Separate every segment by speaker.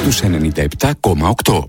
Speaker 1: στους 97,8.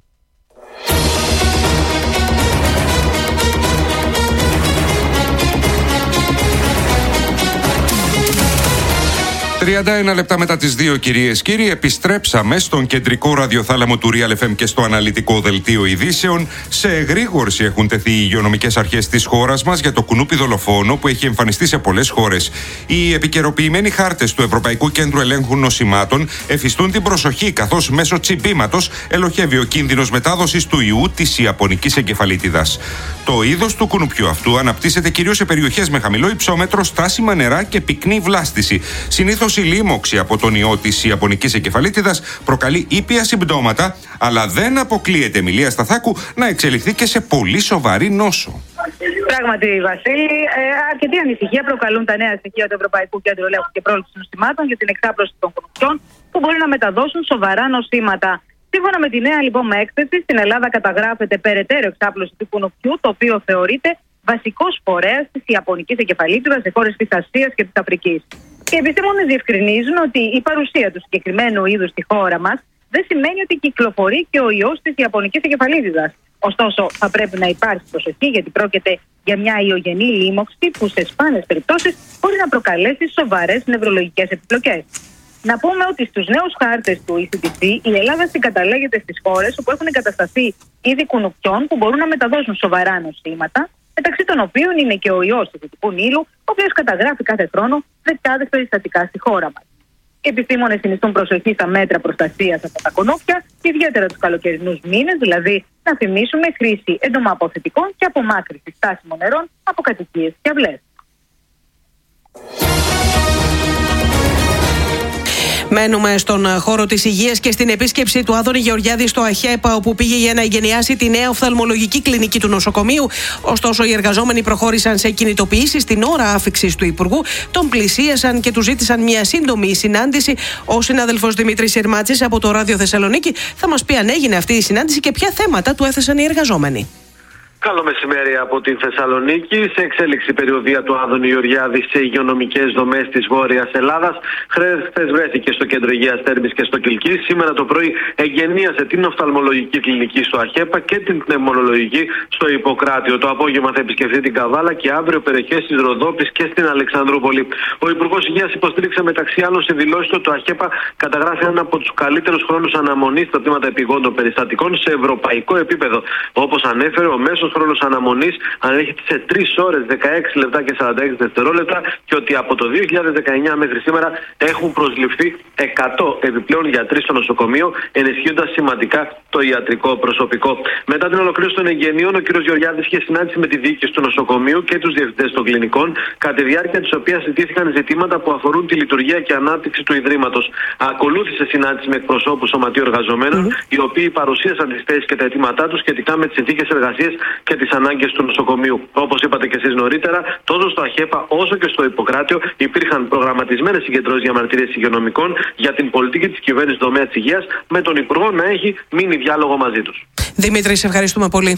Speaker 2: 31 λεπτά μετά τις 2, κυρίες κύριοι, επιστρέψαμε στον κεντρικό ραδιοθάλαμο του Real FM και στο αναλυτικό δελτίο ειδήσεων. Σε εγρήγορση έχουν τεθεί οι υγειονομικές αρχές της χώρας μας για το κουνούπι δολοφόνο που έχει εμφανιστεί σε πολλές χώρες. Οι επικαιροποιημένοι χάρτες του Ευρωπαϊκού Κέντρου Ελέγχου Νοσημάτων εφιστούν την προσοχή, καθώς μέσω τσιμπήματος ελοχεύει ο κίνδυνος μετάδοσης του ιού της ιαπωνικής εγκεφαλίτιδας. Το είδος του κουνουπιού αυτού αναπτύσσεται κυρίως σε περιοχές με χαμηλό υψόμετρο, στάσιμα νερά και πυκνή βλάστηση. Συνήθως η λίμωξη από τον ιό της ιαπωνικής εγκεφαλίτιδας προκαλεί ήπια συμπτώματα, αλλά δεν αποκλείεται, Μιλία Σταθάκου, να εξελιχθεί και σε πολύ σοβαρή νόσο.
Speaker 3: Πράγματι, Βασίλη, αρκετή ανησυχία προκαλούν τα νέα στοιχεία του Ευρωπαϊκού Κέντρου Ελέγχου και Πρόληψης Νοσημάτων για την εξάπλωση των κουνουπιών που μπορεί να μεταδώσουν σοβαρά νοσήματα. Σύμφωνα με τη νέα λοιπόν έκθεση, στην Ελλάδα καταγράφεται περαιτέρω εξάπλωση του κουνουπιού, το οποίο θεωρείται βασικός φορέας της ιαπωνικής εγκεφαλίτιδας σε χώρες της Ασίας και της Αφρικής. Οι επιστήμονες διευκρινίζουν ότι η παρουσία του συγκεκριμένου είδους στη χώρα μας δεν σημαίνει ότι κυκλοφορεί και ο ιός της ιαπωνικής εγκεφαλίτιδας. Ωστόσο, θα πρέπει να υπάρχει προσοχή, γιατί πρόκειται για μια ιογενή λίμωξη που σε σπάνιες περιπτώσεις μπορεί να προκαλέσει σοβαρές νευρολογικές επιπλοκές. Να πούμε ότι στους νέους χάρτες του ECDC η Ελλάδα συγκαταλέγεται στις χώρες όπου έχουν εγκατασταθεί είδη κουνουπιών που μπορούν να μεταδώσουν σοβαρά νοσήματα, μεταξύ των οποίων είναι και ο ιός του Δυτικού Νείλου, ο οποίος καταγράφει κάθε χρόνο δεκάδες περιστατικά στη χώρα μας. Οι επιστήμονες συνιστούν προσοχή στα μέτρα προστασίας από τα κουνούπια, ιδιαίτερα τους καλοκαιρινούς μήνες, δηλαδή να θυμίσουμε χρήση εντομοαποθετικών και απομάκρυνση στάσιμων νερών από κατοικίες και αυλές.
Speaker 4: Μένουμε στον χώρο της υγείας και στην επίσκεψη του Άδωνη Γεωργιάδη στο ΑΧΕΠΑ, όπου πήγε για να εγκαινιάσει τη νέα οφθαλμολογική κλινική του νοσοκομείου. Ωστόσο, οι εργαζόμενοι προχώρησαν σε κινητοποιήσεις την ώρα άφιξης του Υπουργού, τον πλησίασαν και του ζήτησαν μια σύντομη συνάντηση. Ο συνάδελφος Δημήτρης Συρμάτσης από το Ράδιο Θεσσαλονίκη θα μας πει αν έγινε αυτή η συνάντηση και ποια θέματα του έθεσαν οι εργαζόμενοι.
Speaker 5: Καλό μεσημέρι από την Θεσσαλονίκη. Σε εξέλιξη περιοδία του Άδωνη Γεωργιάδη σε υγειονομικές δομές της Βόρειας Ελλάδας. Χθες βρέθηκε στο κέντρο υγείας Θέρμης και στο Κιλκής. Σήμερα το πρωί εγκαινίασε την οφθαλμολογική κλινική στο ΑΧΕΠΑ και την πνευμονολογική στο Ιπποκράτιο. Το απόγευμα θα επισκεφθεί την Καβάλα και αύριο περιοχές της Ροδόπης και στην Αλεξανδρούπολη. Ο Υπουργός Υγείας υποστήριξε μεταξύ άλλων σε δηλώσεις του ότι το ΑΧΕΠΑ καταγράφει έναν από τους καλύτερους χρόνους αναμονής στα τμήματα επιγόντων περιστατικών σε ευρωπαϊκό επίπεδο. Όπως ανέφερε, ο μέσος χρόνος αναμονής ανέρχεται σε 3 ώρες, 16 λεπτά και 46 δευτερόλεπτα και ότι από το 2019 μέχρι σήμερα έχουν προσληφθεί 100 επιπλέον γιατροί στο νοσοκομείο, ενισχύοντας σημαντικά το ιατρικό προσωπικό. Μετά την ολοκλήρωση των εγγενείων, ο κ. Γεωργιάδης είχε συνάντηση με τη διοίκηση του νοσοκομείου και τους διευθυντές των κλινικών, κατά τη διάρκεια της οποίας συζητήθηκαν ζητήματα που αφορούν τη λειτουργία και ανάπτυξη του Ιδρύματος. Ακολούθησε συνάντηση με εκπροσώπους σωματείου εργαζομένων, οι οποίοι παρουσίασαν τις θέσεις και τα αιτήματά τους σχετικά με τις συνθήκες εργασίας και τις ανάγκες του νοσοκομείου. Όπως είπατε και εσείς νωρίτερα, τόσο στο ΑΧΕΠΑ όσο και στο Ιπποκράτιο υπήρχαν προγραμματισμένες συγκεντρώσεις για μαρτυρίες υγειονομικών για την πολιτική της κυβέρνησης τομέα της υγείας, με τον Υπουργό να έχει μείνει διάλογο μαζί τους.
Speaker 4: Δημήτρη, σε ευχαριστούμε πολύ.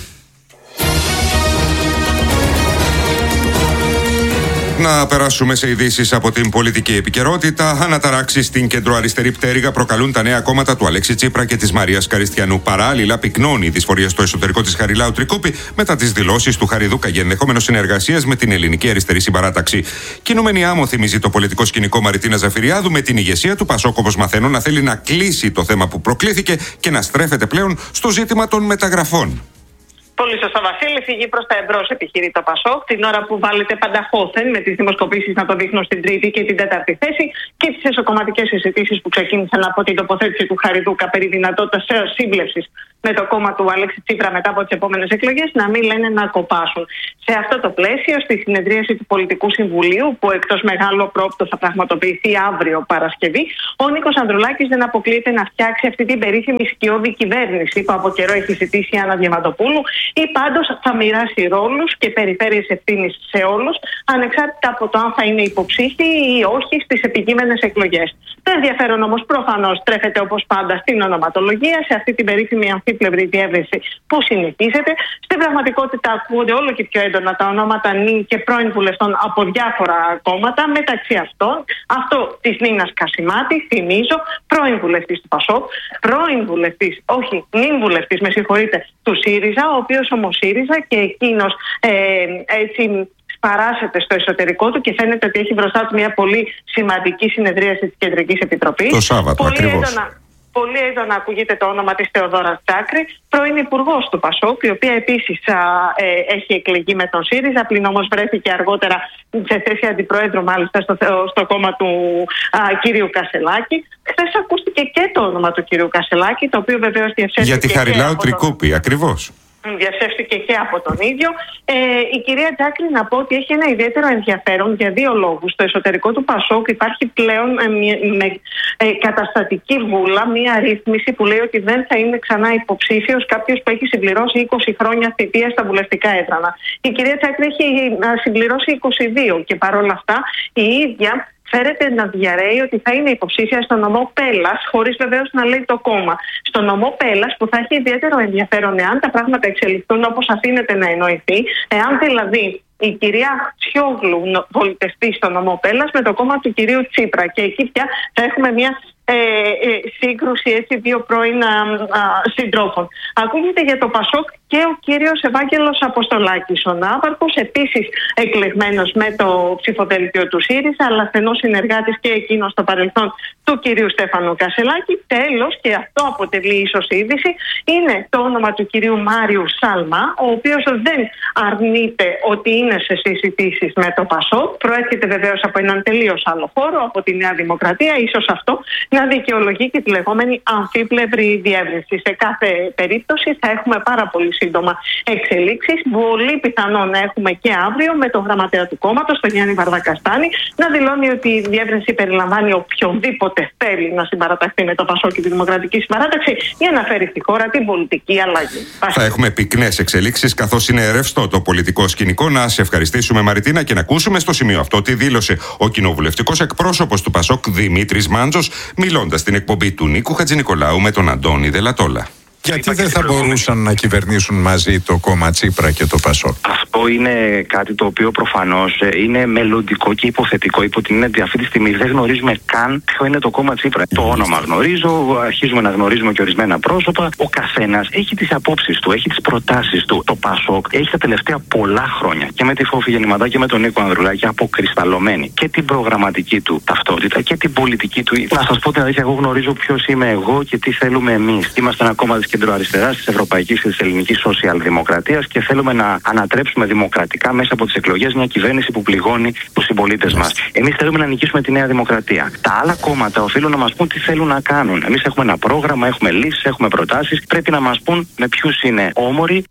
Speaker 2: Να περάσουμε σε ειδήσεις από την πολιτική επικαιρότητα. Αναταράξεις στην κεντροαριστερή πτέρυγα προκαλούν τα νέα κόμματα του Αλέξη Τσίπρα και της Μαρίας Καριστιανού. Παράλληλα, πυκνώνει η δυσφορία στο εσωτερικό της Χαριλάου Τρικούπη μετά τις δηλώσεις του Χαριδούκα για ενδεχόμενο συνεργασίας με την Ελληνική Αριστερή Συμπαράταξη. Κινούμενη άμμο θυμίζει το πολιτικό σκηνικό Μαριτίνα Ζαφυριάδου, με την ηγεσία του Πασόκ, όπως μαθαίνω, να θέλει να κλείσει το θέμα που προκλήθηκε και να στρέφεται πλέον στο ζήτημα των μεταγραφών.
Speaker 6: Πολύ σωστά, Βασίλη. Φύγει προς τα εμπρός, επιχειρεί το Πασόκ, την ώρα που βάλετε πανταχώθεν με τις δημοσκοπήσεις να το δείχνουν στην τρίτη και την τέταρτη θέση και τις εσωκομματικές συζητήσεις που ξεκίνησαν από την τοποθέτηση του Χαριδούκα περί δυνατότητας σύμπλευσης με το κόμμα του Αλέξη Τσίπρα μετά από τις επόμενες εκλογές, να μην λένε να κοπάσουν. Σε αυτό το πλαίσιο, στη συνεδρίαση του Πολιτικού Συμβουλίου, που εκτός μεγάλο πρόπτο θα πραγματοποιηθεί αύριο Παρασκευή, ο Νίκος Ανδρουλάκης δεν αποκλείεται να φτιάξει αυτή την περίφημη σκιώδη κυβέρνηση που από καιρό έχει ζητήσει η Άννα Διαμαντοπούλου, ή πάντως θα μοιράσει ρόλους και περιφέρειες ευθύνης σε όλους, ανεξάρτητα από το αν θα είναι υποψήφιοι ή όχι στις επικείμενες εκλογές. Το ενδιαφέρον όμως προφανώς τρέφεται όπως πάντα στην ονοματολογία, σε αυτή την περίφημη αμφίπλευρη διεύρυνση που συνεχίζεται. Στην πραγματικότητα ακούγονται όλο και πιο έντονα τα ονόματα νυν και πρώην βουλευτών από διάφορα κόμματα, μεταξύ αυτών αυτό της Νίνας Κασιμάτη, θυμίζω, πρώην βουλευτής του ΠΑΣΟΚ, νυν βουλευτής, του ΣΥΡΙΖΑ, ο οποίος όμως ΣΥΡΙΖΑ και εκείνος έτσι παράσεται στο εσωτερικό του και φαίνεται ότι έχει μπροστά του μια πολύ σημαντική συνεδρίαση της Κεντρικής Επιτροπής.
Speaker 2: Το Σάββατο, ακριβώς.
Speaker 6: Πολύ έντονα ακούγεται το όνομα της Θεοδόρας Τσάκρη, πρώην υπουργός του ΠΑΣΟΚ, η οποία επίσης έχει εκλεγεί με τον ΣΥΡΙΖΑ, πλην όμως βρέθηκε αργότερα σε θέση αντιπροέδρου μάλιστα στο κόμμα του κύριου Κασελάκη. Χθες ακούστηκε και το όνομα του κύριου Κασελάκη, το οποίο βεβαίως διαψεύστηκε.
Speaker 2: Για τη Χαριλάου Τρικούπη, ακριβώς.
Speaker 6: Διαψεύστηκε και από τον ίδιο. Η κυρία Τσάκρη, να πω ότι έχει ένα ιδιαίτερο ενδιαφέρον για δύο λόγους. Στο εσωτερικό του ΠΑΣΟΚ υπάρχει πλέον με καταστατική βούλα μια ρύθμιση που λέει ότι δεν θα είναι ξανά υποψήφιος κάποιος που έχει συμπληρώσει 20 χρόνια θητεία στα βουλευτικά έδρανα. Η κυρία Τσάκρη έχει συμπληρώσει 22 και παρόλα αυτά η ίδια φέρεται να διαρρέει ότι θα είναι υποψήφια στο νομό Πέλλας, χωρίς βεβαίως να λέει το κόμμα. Στο νομό Πέλλας, που θα έχει ιδιαίτερο ενδιαφέρον εάν τα πράγματα εξελιχθούν όπως αφήνεται να εννοηθεί, εάν δηλαδή η κυρία Τσιόγλου πολιτευτεί στο νομό Πέλλας με το κόμμα του κυρίου Τσίπρα. Και εκεί πια θα έχουμε μια σύγκρουση έτσι δύο πρώην συντρόφων. Ακούγεται για το ΠΑΣΟΚ και ο κύριος Ευάγγελος Αποστολάκης, ο ναύαρχος, επίσης εκλεγμένος με το ψηφοδέλτιο του ΣΥΡΙΖΑ, αλλά στενός συνεργάτης και εκείνος στο παρελθόν του κυρίου Στέφανου Κασελάκη. Τέλος, και αυτό αποτελεί ίσως είδηση, είναι το όνομα του κυρίου Μάριου Σάλμα, ο οποίος δεν αρνείται ότι είναι σε συζητήσεις με το ΠΑΣΟΚ. Προέρχεται βεβαίως από έναν τελείως άλλο χώρο, από τη Νέα Δημοκρατία, ίσως αυτό να δικαιολογεί και τη λεγόμενη αμφίπλευρη διεύρυνση. Σε κάθε περίπτωση θα έχουμε πάρα πολύ σύντομα εξελίξεις. Πολύ πιθανό να έχουμε και αύριο με τον γραμματέα του κόμματος, τον Γιάννη Βαρδακαστάνη, να δηλώνει ότι η διεύρυνση περιλαμβάνει οποιονδήποτε θέλει να συμπαραταχθεί με το ΠΑΣΟΚ και τη Δημοκρατική Συμπαράταξη για να φέρει στη χώρα την πολιτική αλλαγή.
Speaker 2: Θα έχουμε πυκνές εξελίξεις καθώς είναι ρευστό το πολιτικό σκηνικό. Να σε ευχαριστήσουμε, Μαριτίνα, και να ακούσουμε στο σημείο αυτό τι δήλωσε ο κοινοβουλευτικός εκπρόσωπος του ΠΑΣΟΚ Δημήτρης Μάντζος, μιλώντας στην εκπομπή του Νίκου Χατζηνικολάου με τον Αντώνη Δελατόλα.
Speaker 7: Γιατί δεν θα μπορούσαν να κυβερνήσουν μαζί το κόμμα Τσίπρα και το ΠΑΣΟΚ?
Speaker 8: Αυτό είναι κάτι το οποίο προφανώς είναι μελλοντικό και υποθετικό. Υπό την έννοια ότι αυτή τη στιγμή δεν γνωρίζουμε καν ποιο είναι το κόμμα Τσίπρα. Το όνομα γνωρίζω, αρχίζουμε να γνωρίζουμε και ορισμένα πρόσωπα. Ο καθένας έχει τις απόψεις του, έχει τις προτάσεις του. Το ΠΑΣΟΚ έχει τα τελευταία πολλά χρόνια και με τη Φόφη Γεννηματά και με τον Νίκο Ανδρουλάκη αποκρισταλωμένη και την προγραμματική του ταυτότητα και την πολιτική του. Να σας πω την αλήθεια, εγώ γνωρίζω ποιος είμαι εγώ και τι θέλουμε εμείς. Είμαστε ένα κόμμα της κεντροαριστεράς, της ευρωπαϊκής και της ελληνικής σοσιαλδημοκρατίας και θέλουμε να ανατρέψουμε δημοκρατικά μέσα από τις εκλογές μια κυβέρνηση που πληγώνει τους συμπολίτες μας. Εμείς θέλουμε να νικήσουμε τη Νέα Δημοκρατία. Τα άλλα κόμματα οφείλουν να μας πούν τι θέλουν να κάνουν. Εμείς έχουμε ένα πρόγραμμα, έχουμε λύσεις, έχουμε προτάσεις. Πρέπει να μας πούν με ποιους είναι όμοροι.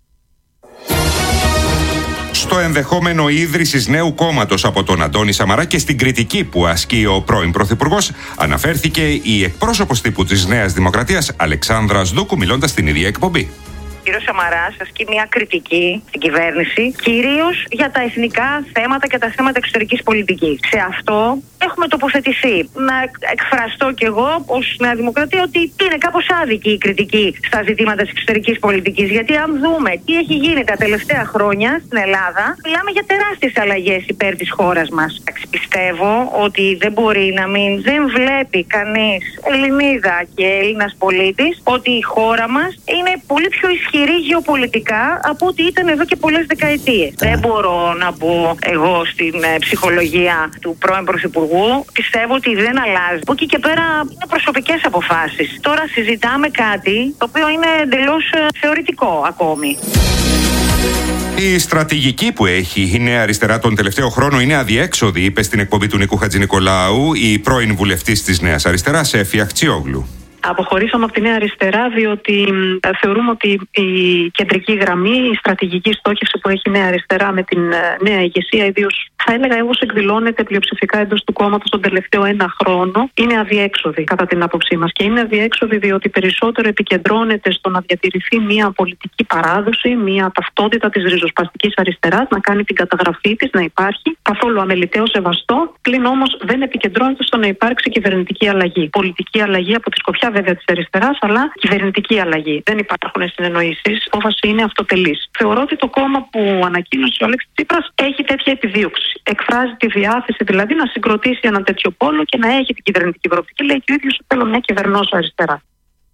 Speaker 2: Στο ενδεχόμενο ίδρυσης νέου κόμματος από τον Αντώνη Σαμαρά και στην κριτική που ασκεί ο πρώην Πρωθυπουργός, αναφέρθηκε η εκπρόσωπος τύπου της Νέας Δημοκρατίας, Αλεξάνδρα Σδούκου, μιλώντας στην ίδια εκπομπή.
Speaker 9: Ο κ. Σαμαράς ασκεί μια κριτική στην κυβέρνηση, κυρίως για τα εθνικά θέματα και τα θέματα εξωτερικής πολιτικής. Σε αυτό έχουμε τοποθετηθεί. Να εκφραστώ κι εγώ ως Νέα Δημοκρατία ότι είναι κάπως άδικη η κριτική στα ζητήματα της εξωτερικής πολιτικής. Γιατί αν δούμε τι έχει γίνει τα τελευταία χρόνια στην Ελλάδα, μιλάμε για τεράστιες αλλαγές υπέρ της χώρας μας. Πιστεύω ότι δεν μπορεί να μην, δεν βλέπει κανείς Ελληνίδα και Έλληνας πολίτης ότι η χώρα μας είναι πολύ πιο ισχυρή γεωπολιτικά από ό,τι ήταν εδώ και πολλές δεκαετίες. Δεν μπορώ να μπω εγώ στην ψυχολογία του πρώην Πρωθυπουργού. Πιστεύω ότι δεν αλλάζει. Από εκεί και πέρα είναι προσωπικές αποφάσεις. Τώρα συζητάμε κάτι το οποίο είναι εντελώς θεωρητικό ακόμη.
Speaker 2: Η στρατηγική που έχει η Νέα Αριστερά τον τελευταίο χρόνο είναι αδιέξοδη, είπε στην εκπομπή του Νίκου Χατζηνικολάου η πρώην βουλευτής της Νέας Αριστεράς, Έφη Αχτσιόγλου.
Speaker 10: Αποχωρήσαμε από τη Νέα Αριστερά διότι θεωρούμε ότι η κεντρική γραμμή, η στρατηγική στόχευση που έχει η Νέα Αριστερά με την νέα ηγεσία, ιδίως θα έλεγα όπως εκδηλώνεται πλειοψηφικά εντός του κόμματος τον τελευταίο 1 χρόνο, είναι αδιέξοδη κατά την άποψή μας. Και είναι αδιέξοδη διότι περισσότερο επικεντρώνεται στο να διατηρηθεί μια πολιτική παράδοση, μια ταυτότητα της ριζοσπαστικής αριστεράς, να κάνει την καταγραφή της, να υπάρχει καθόλου αμεληταίο σεβαστό, πλην όμως δεν επικεντρώνεται στο να υπάρξει κυβερνητική αλλαγή. Πολιτική αλλαγή από τη σκοπιά βέβαια της αριστεράς, αλλά κυβερνητική αλλαγή. Δεν υπάρχουν συνεννοήσεις. Η απόφαση είναι αυτοτελής. Θεωρώ ότι το κόμμα που ανακοίνωσε ο Αλέξης Τσίπρας έχει τέτοια επιδίωξη. Εκφράζει τη διάθεση δηλαδή να συγκροτήσει ένα τέτοιο πόλο και να έχει την κυβερνητική προοπτική. Λέει και ο ίδιος: θέλω μια κυβερνώσω αριστερά.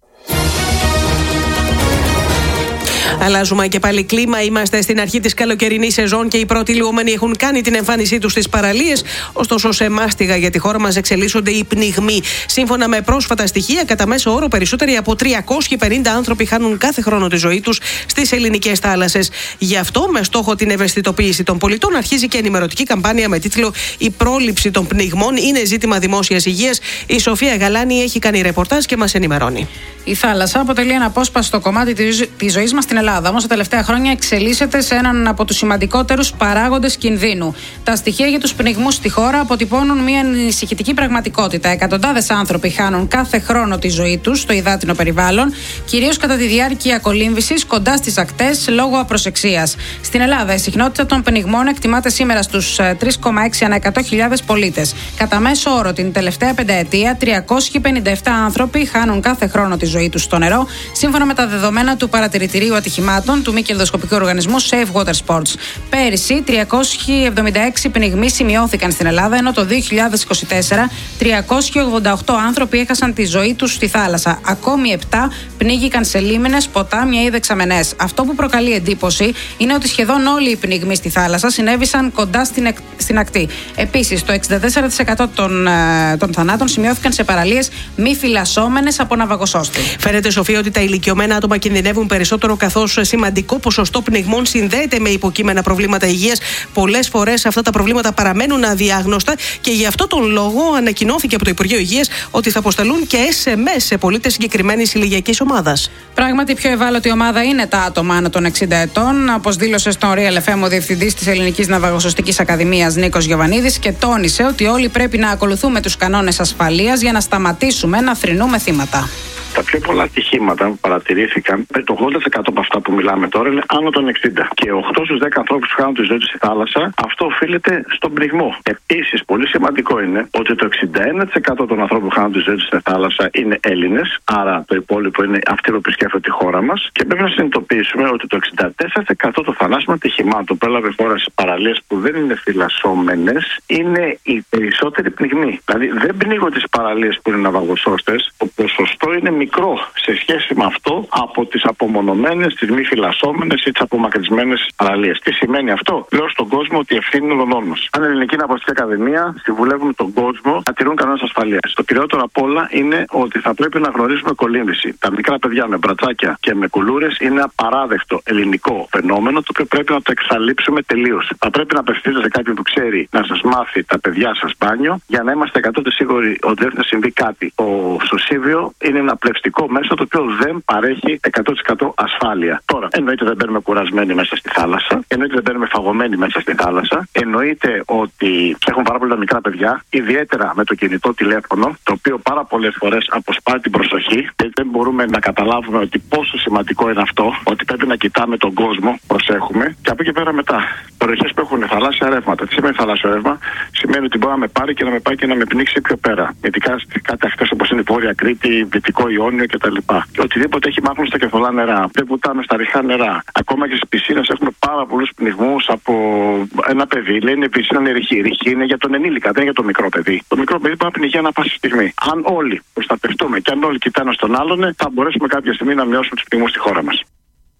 Speaker 4: Αλλάζουμε και πάλι κλίμα. Είμαστε στην αρχή της καλοκαιρινής σεζόν και οι πρώτοι λιωμένοι έχουν κάνει την εμφάνισή τους στις παραλίες. Ωστόσο, σε μάστιγα για τη χώρα μας εξελίσσονται οι πνιγμοί. Σύμφωνα με πρόσφατα στοιχεία, κατά μέσο όρο περισσότεροι από 350 άνθρωποι χάνουν κάθε χρόνο τη ζωή τους στις ελληνικές θάλασσες. Γι' αυτό, με στόχο την ευαισθητοποίηση των πολιτών, αρχίζει και ενημερωτική καμπάνια με τίτλο «Η πρόληψη των πνιγμών είναι ζήτημα δημόσιας υγείας». Η Σοφία Γαλάνη έχει κάνει ρεπορτάζ και μας ενημερώνει.
Speaker 11: Η θάλασσα αποτελεί ένα απόσπαστο κομμάτι της ζωής μας στην Ελλάδα. Όμως τα τελευταία χρόνια εξελίσσεται σε έναν από τους σημαντικότερους παράγοντες κινδύνου. Τα στοιχεία για τους πνιγμούς στη χώρα αποτυπώνουν μια ανησυχητική πραγματικότητα. Εκατοντάδες άνθρωποι χάνουν κάθε χρόνο τη ζωή τους στο υδάτινο περιβάλλον, κυρίως κατά τη διάρκεια κολύμβησης κοντά στις ακτές λόγω απροσεξίας. Στην Ελλάδα, η συχνότητα των πνιγμών εκτιμάται σήμερα στους 3,6 ανά 100.000 πολίτες. Κατά μέσο όρο, την τελευταία πενταετία, 357 άνθρωποι χάνουν κάθε χρόνο τη ζωή τους στο νερό, σύμφωνα με τα δεδομένα του Παρατηρητηρίου Ατυχημάτων του μη κερδοσκοπικού οργανισμού Safe Water Sports. Πέρυσι, 376 πνιγμοί σημειώθηκαν στην Ελλάδα, ενώ το 2024 388 άνθρωποι έχασαν τη ζωή τους στη θάλασσα. Ακόμη 7 πνίγηκαν σε λίμνες, ποτάμια ή δεξαμενές. Αυτό που προκαλεί εντύπωση είναι ότι σχεδόν όλοι οι πνιγμοί στη θάλασσα συνέβησαν κοντά στην ακτή. Επίσης, το 64% των θανάτων σημειώθηκαν σε παραλίες μη φυλασσόμενες από ναυαγοσώστη.
Speaker 4: Φαίνεται, Σοφία, ότι τα ηλικιωμένα άτομα κινδυνεύουν περισσότερο, καθώς σημαντικό ποσοστό πνιγμών συνδέεται με υποκείμενα προβλήματα υγείας. Πολλές φορές αυτά τα προβλήματα παραμένουν αδιάγνωστα και γι' αυτό τον λόγο ανακοινώθηκε από το Υπουργείο Υγείας ότι θα αποσταλούν και SMS σε πολίτες συγκεκριμένης ηλικιακής ομάδας.
Speaker 11: Πράγματι, η πιο ευάλωτη ομάδα είναι τα άτομα άνω των 60 ετών, όπως δήλωσε στον Real FM ο Διευθυντής της Ελληνικής Ναυαγοσωστικής Ακαδημίας Νίκος Γιοβανίδης και τόνισε ότι όλοι πρέπει να ακολουθούμε τους κανόνες ασφαλείας για να σταματήσουμε να θρηνούμε θύματα.
Speaker 8: Τα πιο πολλά ατυχήματα που παρατηρήθηκαν, το 80% από αυτά που μιλάμε τώρα είναι άνω των 60. Και 8 στους 10 ανθρώπους που χάνουν τη ζωή τους στη θάλασσα, αυτό οφείλεται στον πνιγμό. Επίσης, πολύ σημαντικό είναι ότι το 61% των ανθρώπων που χάνουν τη ζωή τους στη θάλασσα είναι Έλληνες. Άρα το υπόλοιπο είναι αυτοί που επισκέφτονται τη χώρα μας. Και πρέπει να συνειδητοποιήσουμε ότι το 64% των θανάσιμων ατυχημάτων που έλαβε χώρα σε παραλίες που δεν είναι φυλασσόμενες είναι οι περισσότεροι πνιγμοί. Δηλαδή δεν πνίγονται τις παραλίες που είναι ναυαγοσώστες. Το ποσοστό είναι μικρό σε σχέση με αυτό από τις απομονωμένες, τις μη φυλασσόμενες ή τις απομακρυσμένες παραλίες. Τι σημαίνει αυτό? Λέω στον κόσμο ότι η ευθύνη είναι όλων μας. Αν η Ελληνική Ναυαγοσωστική Ακαδημία συμβουλεύουν τον κόσμο να τηρούν κανόνες ασφαλείας. Το κυριότερο απ' όλα είναι ότι θα πρέπει να γνωρίζουμε κολύμβηση. Τα μικρά παιδιά με μπρατσάκια και με κουλούρες είναι απαράδεκτο ελληνικό φαινόμενο, το οποίο πρέπει να το εξαλείψουμε τελείως. Θα πρέπει να απευθύνετε σε κάποιον που ξέρει να σας μάθει τα παιδιά σας μπάνιο για να είμαστε 100% σίγουροι ότι δεν θα συμβεί κάτι. Το σωσίβιο είναι ένα πλευστικό μέσο το οποίο δεν παρέχει 100% ασφάλεια. Τώρα, εννοείται δεν μπαίνουμε κουρασμένοι μέσα στη θάλασσα, εννοείται δεν μπαίνουμε φαγωμένοι μέσα στη θάλασσα, εννοείται ότι έχουν πάρα πολλά μικρά παιδιά, ιδιαίτερα με το κινητό τηλέφωνο, το οποίο πάρα πολλές φορές αποσπάει την προσοχή και δεν μπορούμε να καταλάβουμε ότι πόσο σημαντικό είναι αυτό, ότι πρέπει να κοιτάμε τον κόσμο, προσέχουμε, και από εκεί πέρα μετά. Περιοχές που έχουν θαλάσσια ρεύματα. Τι σημαίνει θαλάσσιο ρεύμα? Σημαίνει ότι μπορεί να με πάρει και να με πάει και να με πνίξει πιο πέρα. Ειδικά κάτι ακτές όπως είναι η Βόρεια Κρήτη, Δυτικό Ιόνιο κτλ. Και οτιδήποτε έχει μάγνους στα κεφαλά νερά. Δεν βουτάμε στα ρηχά νερά. Ακόμα και στις πισίνες έχουμε πάρα πολλούς πνιγμούς από ένα παιδί. Λένε η πισίνα είναι ρηχή. Ρηχή είναι για τον ενήλικα, δεν είναι για το μικρό παιδί. Το μικρό παιδί μπορεί να πνιγεί ανά πάση στιγμή. Αν όλοι προστατευτούμε και αν όλοι κοιτάνε στον άλλον, θα μπορέσουμε κάποια στιγμή να μειώσουμε τους πνιγμούς στη χώρα μας.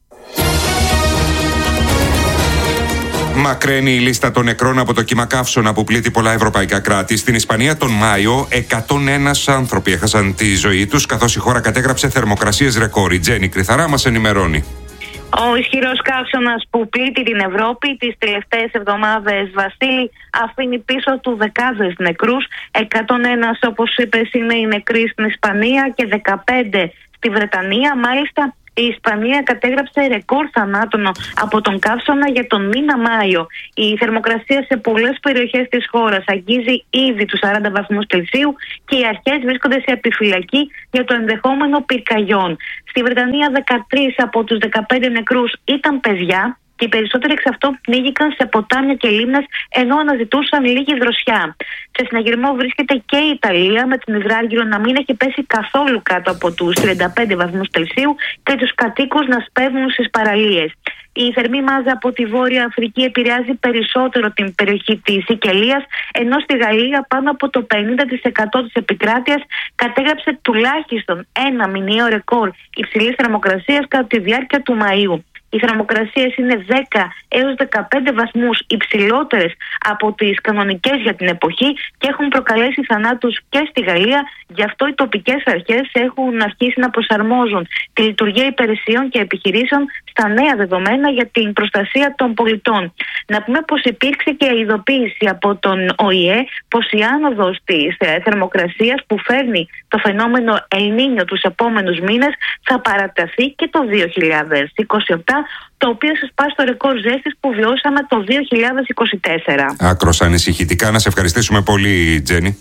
Speaker 2: Μακραίνει η λίστα των νεκρών από το κύμα καύσωνα που πλήττει πολλά ευρωπαϊκά κράτη. Στην Ισπανία τον Μάιο 101 άνθρωποι έχασαν τη ζωή τους, καθώς η χώρα κατέγραψε θερμοκρασίες ρεκόρ. Η Τζέννη Κρυθαρά μας ενημερώνει.
Speaker 9: Ο ισχυρός καύσωνας που πλήττει την Ευρώπη τις τελευταίες εβδομάδες, Βασίλη, αφήνει πίσω του δεκάδες νεκρούς. 101, όπως είπες, είναι οι νεκροί στην Ισπανία και 15 στη Βρετανία. Μάλιστα, Η Ισπανία κατέγραψε ρεκόρ θανάτων από τον καύσωνα για τον μήνα Μάιο. Η θερμοκρασία σε πολλές περιοχές της χώρας αγγίζει ήδη τους 40 βαθμούς Κελσίου και οι αρχές βρίσκονται σε επιφυλακή για το ενδεχόμενο πυρκαγιών. Στη Βρετανία 13 από τους 15 νεκρούς ήταν παιδιά και οι περισσότεροι εξ αυτών πνίγηκαν σε ποτάμια και λίμνες ενώ αναζητούσαν λίγη δροσιά. Σε συναγερμό βρίσκεται και η Ιταλία, με την υδράργυρο να μην έχει πέσει καθόλου κάτω από τους 35 βαθμούς Κελσίου και τους κατοίκους να σπέβουν στις παραλίες. Η θερμή μάζα από τη Βόρεια Αφρική επηρεάζει περισσότερο την περιοχή της Σικελίας, ενώ στη Γαλλία πάνω από το 50% της επικράτειας κατέγραψε τουλάχιστον ένα μηνιαίο ρεκόρ υψηλής θερμοκρασίας κατά τη διάρκεια του Μαΐου. Οι θερμοκρασίες είναι 10 έως 15 βαθμούς υψηλότερες από τις κανονικές για την εποχή και έχουν προκαλέσει θανάτους και στη Γαλλία. Γι' αυτό οι τοπικές αρχές έχουν αρχίσει να προσαρμόζουν τη λειτουργία υπηρεσιών και επιχειρήσεων στα νέα δεδομένα για την προστασία των πολιτών. Να πούμε πως υπήρξε και ειδοποίηση από τον ΟΗΕ πως η άνοδος της θερμοκρασίας που φέρνει το φαινόμενο El Niño τους επόμενους μήνες θα παραταθεί και το 2027, το οποίο σπάσει το ρεκόρ ζέστης που βιώσαμε το 2024.
Speaker 2: Άκρος ανησυχητικά. Να σε ευχαριστήσουμε πολύ, Τζένι.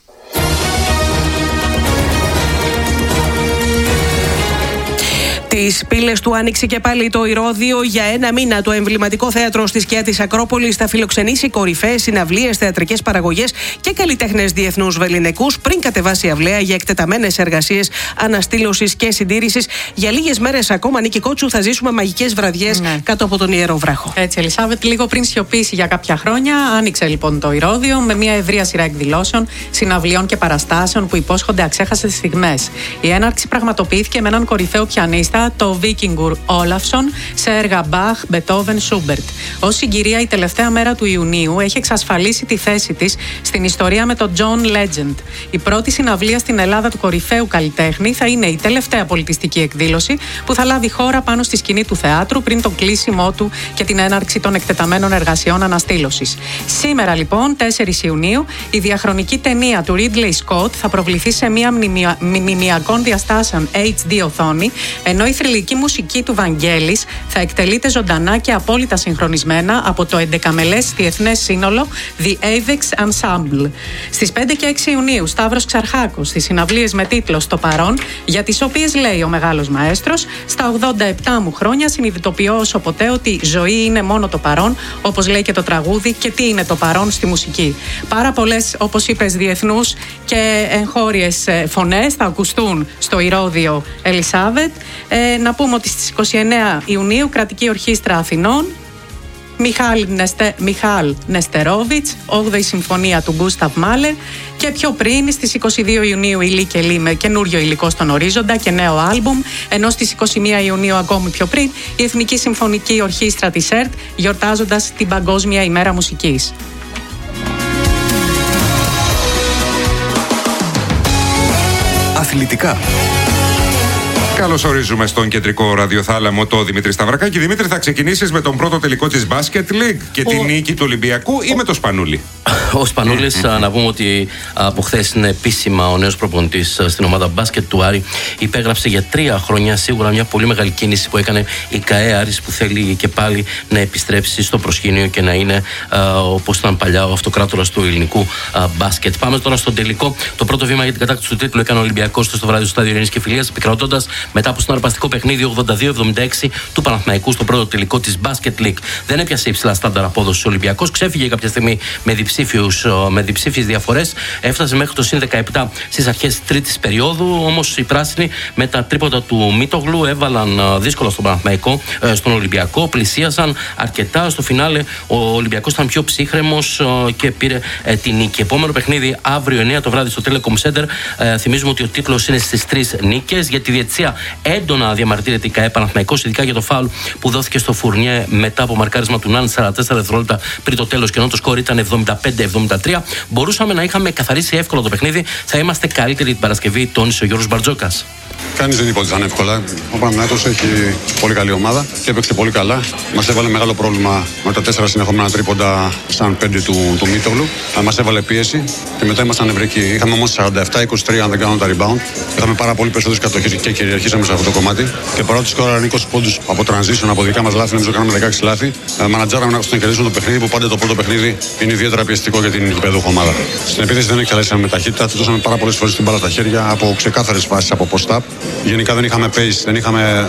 Speaker 4: Τις πύλες του άνοιξε και πάλι το Ηρώδειο. Για ένα μήνα το εμβληματικό θέατρο στη σκιά της Ακρόπολης θα φιλοξενήσει κορυφαίες συναυλίες, θεατρικές παραγωγές και καλλιτέχνες διεθνούς βεληνικούς πριν κατεβάσει αυλαία για εκτεταμένες εργασίες αναστήλωσης και συντήρησης. Για λίγες μέρες ακόμα, Νίκη Κότσου, θα ζήσουμε μαγικές βραδιές κάτω από τον Ιερό Βράχο.
Speaker 12: Έτσι, Ελισάβετ, λίγο πριν σιωπήσει για κάποια χρόνια, άνοιξε λοιπόν το Ηρώδειο με μια ευρεία σειρά εκδηλώσεων, συναυλιών και παραστάσεων που υπόσχονται αξέχαστες στιγμές. Η έναρξη πραγματοποιήθηκε με έναν κορυφαίο πιανίστα, το Víkingur Ólafsson, σε έργα Bach, Beethoven, Schubert. Ως συγκυρία, η τελευταία μέρα του Ιουνίου έχει εξασφαλίσει τη θέση της στην ιστορία με το John Legend. Η πρώτη συναυλία στην Ελλάδα του κορυφαίου καλλιτέχνη θα είναι η τελευταία πολιτιστική εκδήλωση που θα λάβει χώρα πάνω στη σκηνή του θεάτρου πριν το κλείσιμό του και την έναρξη των εκτεταμένων εργασιών αναστήλωσης. Σήμερα, λοιπόν, 4 Ιουνίου, η διαχρονική ταινία του Ridley Scott θα προβληθεί σε μια μνημιακών διαστάσεων HD οθόνη, ενώ η θρυλική μουσική του Βαγγέλης θα εκτελείται ζωντανά και απόλυτα συγχρονισμένα από το 11μελές διεθνές σύνολο The Avex Ensemble. Στις 5 και 6 Ιουνίου, Σταύρος Ξαρχάκος στις συναυλίες με τίτλο «Στο παρόν», για τις οποίες λέει ο μεγάλος μαέστρος: «Στα 87 μου χρόνια συνειδητοποιώ όσο ποτέ ότι ζωή είναι μόνο το παρόν», όπως λέει και το τραγούδι, και τι είναι το παρόν στη μουσική. Πάρα πολλές, όπως είπες, διεθνούς και εγχώριες φωνές θα ακουστούν στο Ηρώδειο, Ελισάβετ. Να πούμε ότι στις 29 Ιουνίου, Κρατική Ορχήστρα Αθηνών, Μιχάλ Νεστερόβιτς, 8η Συμφωνία του Γκούσταβ Μάλερ, και πιο πριν στις 22 Ιουνίου η Λί και Λί με καινούριο υλικό στον ορίζοντα και νέο άλμπουμ, ενώ στις 21 Ιουνίου ακόμη πιο πριν η Εθνική Συμφωνική Ορχήστρα της ΕΡΤ, γιορτάζοντας την Παγκόσμια ημέρα μουσικής.
Speaker 1: Αθλητικά.
Speaker 2: Καλώς ορίζουμε στον κεντρικό ραδιοθάλαμο το Δημήτρη Σταυρακάκη. Δημήτρη, θα ξεκινήσεις με τον πρώτο τελικό της Basket League και τη νίκη του Ολυμπιακού ή με το Σπανούλη?
Speaker 13: Ο Σπανούλης, να πούμε ότι από χθες είναι επίσημα ο νέος προπονητής στην ομάδα μπάσκετ του Άρη. Υπέγραψε για 3 χρόνια, σίγουρα μια πολύ μεγάλη κίνηση που έκανε η ΚΑΕ Άρης, που θέλει και πάλι να επιστρέψει στο προσκήνιο και να είναι όπως ήταν παλιά ο αυτοκράτορας του ελληνικού μπάσκετ. Πάμε τώρα στον τελικό. Το πρώτο βήμα για την κατάκτηση του τίτλου έκανε ο Ολυμπιακός στο βράδυ του Στάδιο Ειρήνης και Φιλίας, επικρατώντας μετά από συναρπαστικό παιχνίδι 82-76 του Παναθηναϊκού στο πρώτο τελικό της Basket League. Δεν έπιασε υψηλά στάνταρ απόδοση ο Ολυμπιακός, ξέφυγε κάποια στιγμή με διψήφιες διαφορές, έφτασε μέχρι το συν 17 στις αρχές τρίτης περίοδου. Όμως οι πράσινοι με τα τρίποτα του Μίτογλου έβαλαν δύσκολα στον Παναθηναϊκό, στον Ολυμπιακό, πλησίασαν αρκετά. Στο φινάλε ο Ολυμπιακός ήταν πιο ψύχρεμος και πήρε την νίκη. Επόμενο παιχνίδι αύριο 9 το βράδυ στο Telecom Center. Θυμίζουμε ότι ο τίτλος είναι στις 3 νίκες. Για τη διετησία έντονα διαμαρτύρεται η ΚΑΕ Παναθηναϊκός, ειδικά για το φάουλ που δόθηκε στο Φουρνιέ μετά από μαρκάρισμα του Ναν 44 δευτερόλεπτα πριν το τέλος, και ενώ το σκορ ήταν 75-73. Μπορούσαμε να είχαμε καθαρίσει εύκολα το παιχνίδι. Θα είμαστε καλύτεροι την Παρασκευή, τόνισε ο Γιώργος Μπαρτζόκας.
Speaker 14: Κανείς δεν είπε ότι θα είναι εύκολα. Ο Παναθηναϊκός έχει πολύ καλή ομάδα και έπαιξε πολύ καλά. Μας έβαλε μεγάλο πρόβλημα με τα 4 συνεχόμενα τρίποντα σαν 5 του Μίτογλου. Μας έβαλε πίεση και μετά ήμασταν νευρικοί. Είχαμε όμως 47-23 αν δεν κάνω τα rebound. Είχαμε πάρα πολύ περισσότερες κατοχές και κυριαρχήσαμε σε αυτό το κομμάτι. Και παρά ότι σκόραραν 20 πόντους από transition, από δικά μας λάθη, νομίζω κάναμε 16 λάθη. Μανατζάραμε να κερδίσουμε το παιχνίδι που πάντα το πρώτο παιχνίδι είναι ιδιαίτερα πιεστικό για την γηπεδούχο ομάδα. Στην επίθεση δεν εξαλέσαμε με ταχύτητα, του δώσαμε πάρα πολλές φορές την μπάλα στα χέρια από ξεκάθαρες φάσεις από post-up. Γενικά δεν είχαμε pace, δεν είχαμε